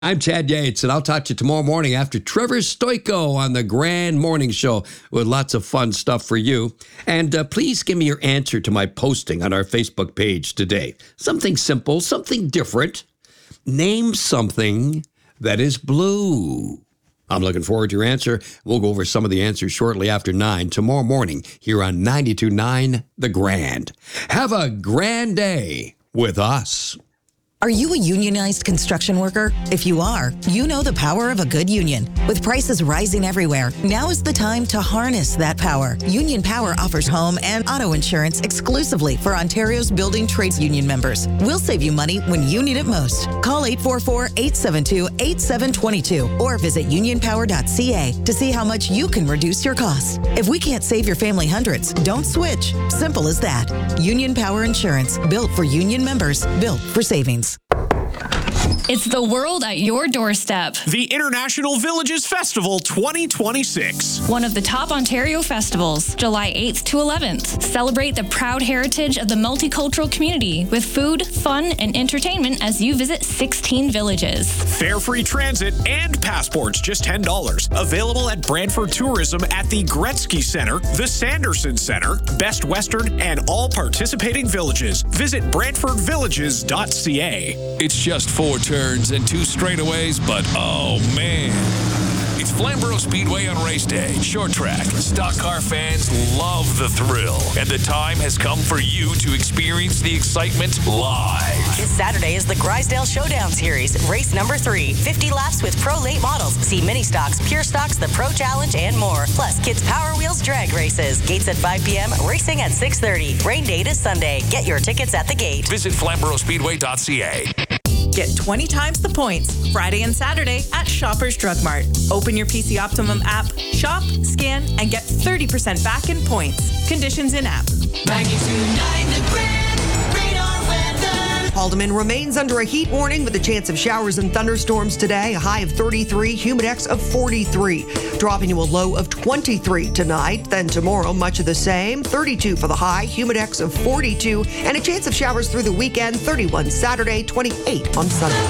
I'm Chad Yates, and I'll talk to you tomorrow morning after Trevor Stoiko on the Grand Morning Show with lots of fun stuff for you. And please give me your answer to my posting on our Facebook page today. Something simple, something different. Name something that is blue. I'm looking forward to your answer. We'll go over some of the answers shortly after 9 tomorrow morning here on 92.9 The Grand. Have a grand day with us. Are you a unionized construction worker? If you are, you know the power of a good union. With prices rising everywhere, now is the time to harness that power. Union Power offers home and auto insurance exclusively for Ontario's building trades union members. We'll save you money when you need it most. Call 844-872-8722 or visit unionpower.ca to see how much you can reduce your costs. If we can't save your family hundreds, don't switch. Simple as that. Union Power Insurance, built for union members, built for savings. It's the world at your doorstep. The International Villages Festival 2026. One of the top Ontario festivals, July 8th to 11th. Celebrate the proud heritage of the multicultural community with food, fun, and entertainment as you visit 16 villages. Fare-free transit and passports, just $10. Available at Brantford Tourism at the Gretzky Center, the Sanderson Center, Best Western, and all participating villages. Visit BrantfordVillages.ca. It's just 4 turns and 2 straightaways, but oh man. It's Flamborough Speedway on race day. Short track. Stock car fans love the thrill. And the time has come for you to experience the excitement live. This Saturday is the Grisdale Showdown Series, race number 3. 50 laps with pro late models. See mini stocks, pure stocks, the Pro Challenge, and more. Plus, kids' Power Wheels drag races. Gates at 5 p.m., racing at 6:30. Rain date is Sunday. Get your tickets at the gate. Visit FlamboroughSpeedway.ca. Get 20 times the points Friday and Saturday at Shoppers Drug Mart. Open your PC Optimum app, shop, scan, and get 30% back in points. Conditions in app. 92.9 The Grand Radar Weather. Haldeman remains under a heat warning with a chance of showers and thunderstorms today. A high of 33, humidex of 43. Dropping to a low of 23 tonight. Then tomorrow, much of the same. 32 for the high, humidex of 42, and a chance of showers through the weekend. 31 Saturday, 28 on Sunday.